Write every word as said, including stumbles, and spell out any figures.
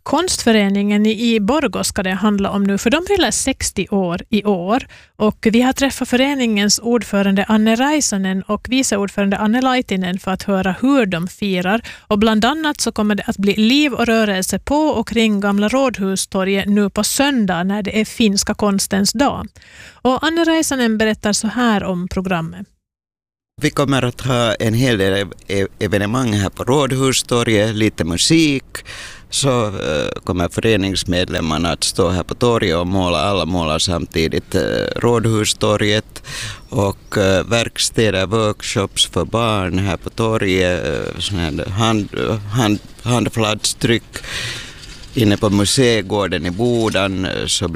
Konstföreningen i Borgå ska det handla om nu, för de fyller sextio år i år. Och vi har träffat föreningens ordförande Anne Räisänen och vice ordförande Anne Laitinen för att höra hur de firar. Och bland annat så kommer det att bli liv och rörelse på och kring Gamla rådhustorget nu på söndag när det är finska konstens dag. Och Anne Räisänen berättar så här om programmet. Vi kommer att ha en hel del evenemang här på Rådhustorget, lite musik. Så kommer föreningsmedlemmarna att stå här på torget och måla, alla målar samtidigt Rådhustorget. Och verkstäder, workshops för barn här på torget, hand, hand, handfladstryck. Inne på museigården i Boden så